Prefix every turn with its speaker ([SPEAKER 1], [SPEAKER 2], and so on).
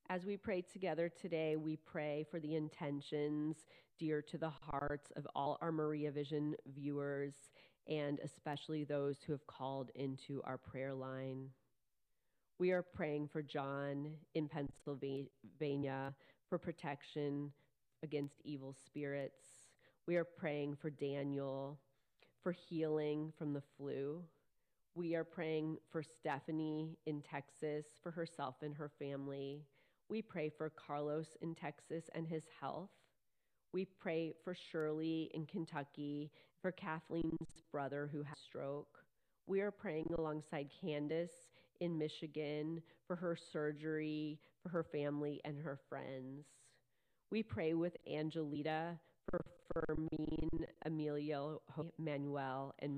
[SPEAKER 1] As we pray together today, we pray for the intentions dear to the hearts of all our Maria Vision viewers, and especially those who have called into our prayer line. We are praying for John in Pennsylvania for protection against evil spirits. We are praying for Daniel for healing from the flu. We are praying for Stephanie in Texas for herself and her family. We pray for Carlos in Texas and his health. We pray for Shirley in Kentucky, for Kathleen's brother who has a stroke. We are praying alongside Candace in Michigan for her surgery, for her family and her friends. We pray with Angelita for Fermin, Emilio, Manuel, and